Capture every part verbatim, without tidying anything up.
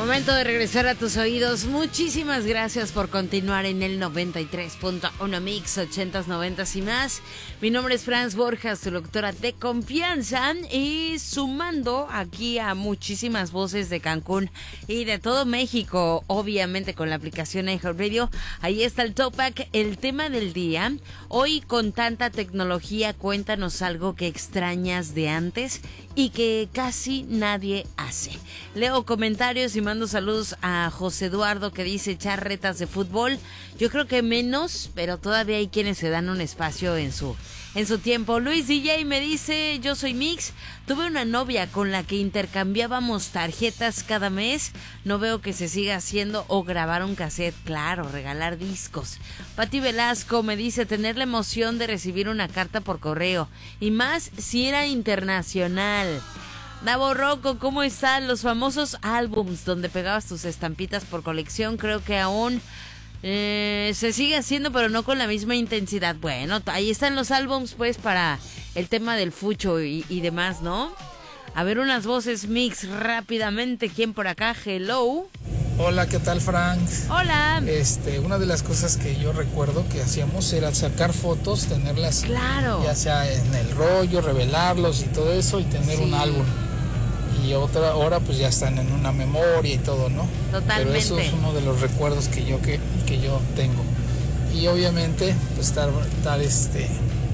Momento de regresar a tus oídos. Muchísimas gracias por continuar en el noventa y tres punto uno Mix, ochentas, noventas y más. Mi nombre es Franz Borjas, tu locutora de confianza, y sumando aquí a muchísimas voces de Cancún y de todo México, obviamente con la aplicación iHeartRadio. Ahí está el Topac, el tema del día. Hoy, con tanta tecnología, cuéntanos algo que extrañas de antes y que casi nadie hace. Leo comentarios y mando saludos a José Eduardo, que dice echar retas de fútbol. Yo creo que menos, pero todavía hay quienes se dan un espacio en su en su tiempo. Luis D J me dice, yo soy Mix, tuve una novia con la que intercambiábamos tarjetas cada mes. No veo que se siga haciendo, o grabar un cassette, claro, regalar discos. Pati Velasco me dice, tener la emoción de recibir una carta por correo, y más si era internacional. Davo Rocco, ¿cómo están? Los famosos álbums donde pegabas tus estampitas por colección, creo que aún eh, se sigue haciendo, pero no con la misma intensidad. Bueno, ahí están los álbums, pues, para el tema del fucho y, y demás, ¿no? A ver, unas voces Mix rápidamente. ¿Quién por acá? Hello. Hola, ¿qué tal, Frank? Hola. Este, una de las cosas que yo recuerdo que hacíamos era sacar fotos, tenerlas, claro, ya sea en el rollo, revelarlos y todo eso, y tener sí. un álbum. Y otra hora pues ya están en una memoria y todo, ¿no? Totalmente. Pero eso es uno de los recuerdos que yo que, que yo tengo. Y obviamente pues estar, estar este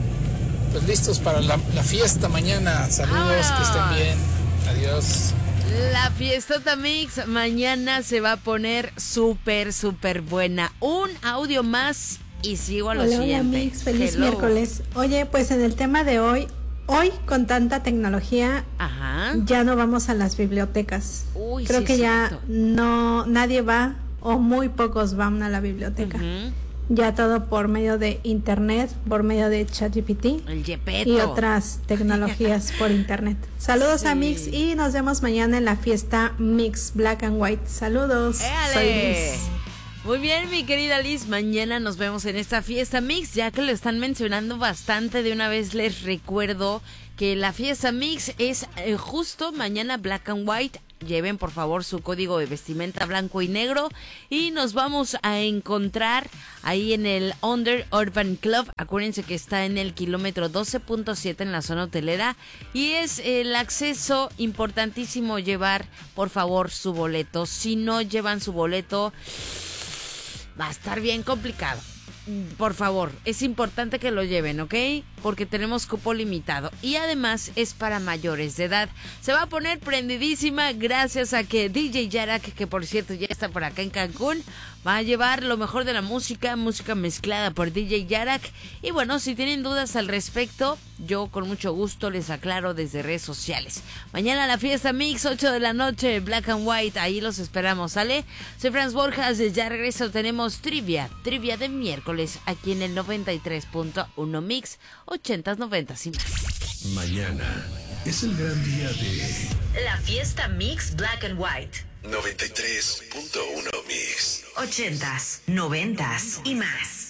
pues listos para la, la fiesta mañana. Saludos, ¡ah! Que estén bien. Adiós. La fiestota Mix mañana se va a poner súper, súper buena. Un audio más y sigo a lo hola, siguiente. Hola Mix, feliz Hello. miércoles. Oye, pues en el tema de hoy, hoy con tanta tecnología, ajá, ya no vamos a las bibliotecas. Uy, creo sí, que ya cierto. no, nadie va o muy pocos van a la biblioteca. Uh-huh. Ya todo por medio de internet, por medio de ChatGPT el Yepeto y otras tecnologías por internet. Saludos sí. a Mix y nos vemos mañana en la fiesta Mix Black and White. Saludos. ¡Éale! Soy Liz. Muy bien, mi querida Liz, mañana nos vemos en esta fiesta Mix, ya que lo están mencionando bastante. De una vez les recuerdo que la fiesta Mix es eh, justo mañana Black and White. Lleven por favor su código de vestimenta blanco y negro y nos vamos a encontrar ahí en el Under Urban Club. Acuérdense que está en el kilómetro doce punto siete en la zona hotelera y es el acceso importantísimo llevar por favor su boleto. Si no llevan su boleto va a estar bien complicado. Por favor, es importante que lo lleven, ¿ok? Porque tenemos cupo limitado y además es para mayores de edad. Se va a poner prendidísima gracias a que D J Yarak, que por cierto ya está por acá en Cancún, va a llevar lo mejor de la música, música mezclada por D J Yarak. Y bueno, si tienen dudas al respecto, yo con mucho gusto les aclaro desde redes sociales. Mañana la fiesta Mix, ocho de la noche, Black and White, ahí los esperamos, ¿sale? Soy Franz Borjas, ya regreso, tenemos trivia, trivia de miércoles, aquí en el noventa y tres punto uno Mix, ochentas, noventas y más. Mañana es el gran día de la fiesta Mix Black and White. noventa y tres punto uno Mix. Ochentas, noventas y más.